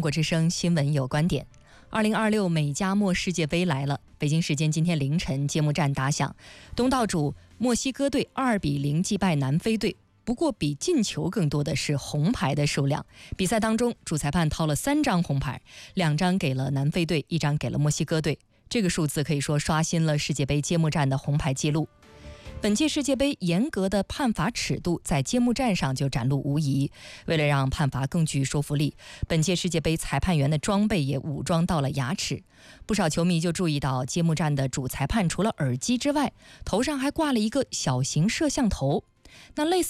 国之声新闻有观点。2026美加墨世界杯来了，北京时间今天凌晨揭幕战打响，东道主墨西哥队2-0击败南非队。不过比进球更多的是红牌的数量。比赛当中，主裁判掏了3张红牌，2张给了南非队，1张给了墨西哥队。这个数字可以说刷新了世界杯揭幕战的红牌记录。本届世界杯严格的判罚尺度在揭幕战上就展露无遗。为了让判罚更具说服力，本届世界杯裁判员的装备也武装到了牙齿。不少球迷就注意到，揭幕战的主裁判除了耳机之外，头上还挂了一个小型摄像头。那类似